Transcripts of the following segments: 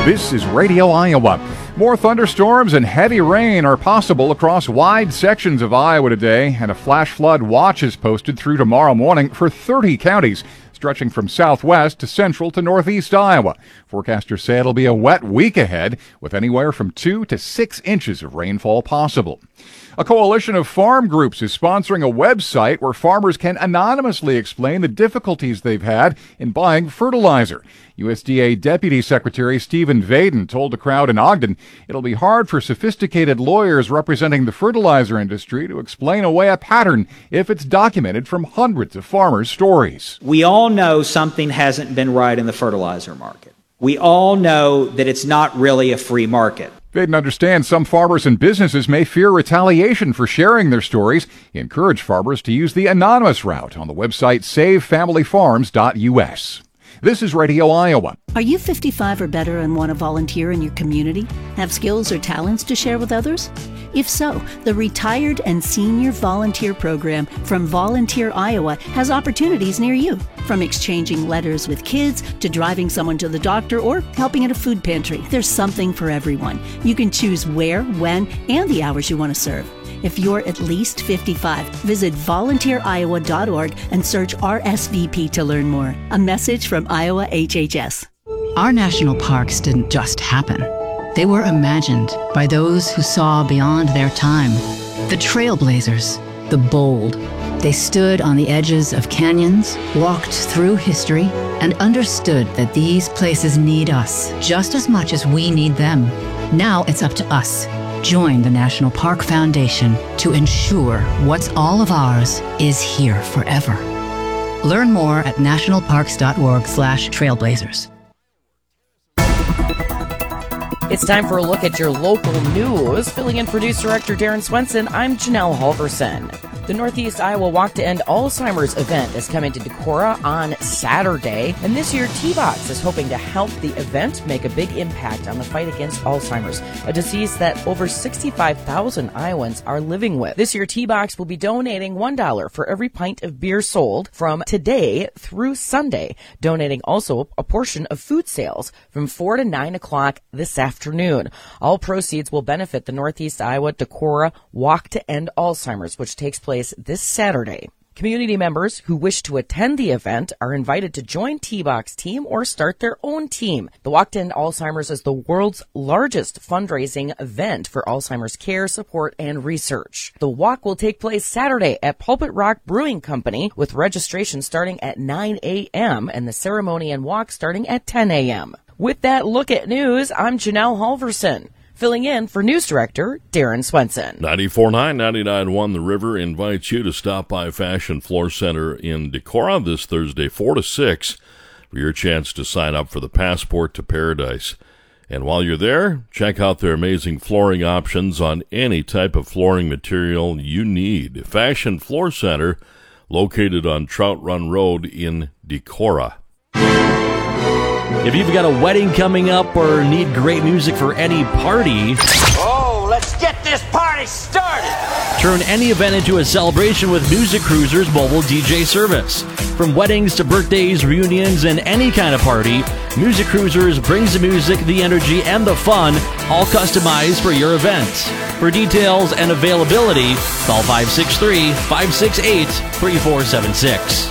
This is Radio Iowa. More thunderstorms and heavy rain are possible across wide sections of Iowa today, and a flash flood watch is posted through tomorrow morning for 30 counties, stretching from southwest to central to northeast Iowa. Forecasters say it'll be a wet week ahead, with anywhere from 2 to 6 inches of rainfall possible. A coalition of farm groups is sponsoring a website where farmers can anonymously explain the difficulties they've had in buying fertilizer. USDA Deputy Secretary Stephen Vaden told a crowd in Ogden it'll be hard for sophisticated lawyers representing the fertilizer industry to explain away a pattern if it's documented from hundreds of farmers' stories. We all know something hasn't been right in the fertilizer market. We all know that it's not really a free market. Vaden understands some farmers and businesses may fear retaliation for sharing their stories. He encouraged farmers to use the anonymous route on the website savefamilyfarms.us. This is Radio Iowa. Are you 55 or better and want to volunteer in your community? Have skills or talents to share with others? If so, the Retired and Senior Volunteer Program from Volunteer Iowa has opportunities near you. From exchanging letters with kids to driving someone to the doctor or helping at a food pantry, there's something for everyone. You can choose where, when, and the hours you want to serve. If you're at least 55, visit volunteeroiowa.org and search RSVP to learn more. A message from Iowa HHS. Our national parks didn't just happen. They were imagined by those who saw beyond their time. The trailblazers, the bold. They stood on the edges of canyons, walked through history, and understood that these places need us just as much as we need them. Now it's up to us. Join the National Park Foundation to ensure what's all of ours is here forever. Learn more at nationalparks.org/trailblazers. It's time for a look at your local news. Filling in for News Director Darren Swenson, I'm Janelle Halverson. The Northeast Iowa Walk to End Alzheimer's event is coming to Decorah on Saturday, and this year T-Box is hoping to help the event make a big impact on the fight against Alzheimer's, a disease that over 65,000 Iowans are living with. This year T-Box will be donating $1 for every pint of beer sold from today through Sunday, donating also a portion of food sales from 4 to 9 o'clock this afternoon. All proceeds will benefit the Northeast Iowa Decorah Walk to End Alzheimer's, which takes place this Saturday. Community members who wish to attend the event are invited to join T-Box team or start their own team. The Walk to End Alzheimer's is the world's largest fundraising event for Alzheimer's care, support, and research. The walk will take place Saturday at Pulpit Rock Brewing Company, with registration starting at 9 a.m. and the ceremony and walk starting at 10 a.m. With that look at news, I'm Janelle Halverson. Filling in for News Director Darren Swenson. 94.9, 99.1 The River invites you to stop by Fashion Floor Center in Decorah this Thursday, 4 to 6, for your chance to sign up for the Passport to Paradise. And while you're there, check out their amazing flooring options on any type of flooring material you need. Fashion Floor Center, located on Trout Run Road in Decorah. If you've got a wedding coming up or need great music for any party, oh, let's get this party started! Turn any event into a celebration with Music Cruiser's mobile DJ service. From weddings to birthdays, reunions, and any kind of party, Music Cruisers brings the music, the energy, and the fun, all customized for your event. For details and availability, call 563-568-3476.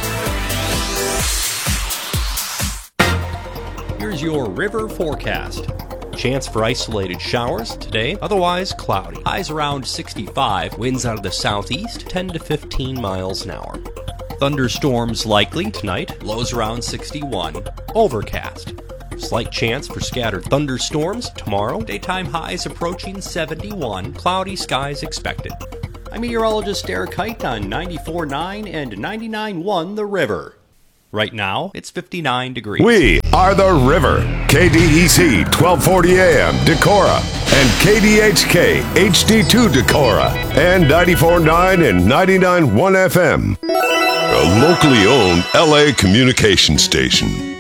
Your river forecast. Chance for isolated showers today, otherwise cloudy. Highs around 65, winds out of the southeast 10 to 15 miles an hour. Thunderstorms likely tonight, lows around 61. Overcast. Slight chance for scattered thunderstorms tomorrow, daytime highs approaching 71, cloudy skies expected. I'm meteorologist Derek Height on 94.9 and 99.1 The River. Right now, it's 59 degrees. We are The River. KDEC 1240 AM Decorah and KDHK HD2 Decorah and 94.9 and 99.1 FM. A locally owned LA communication station.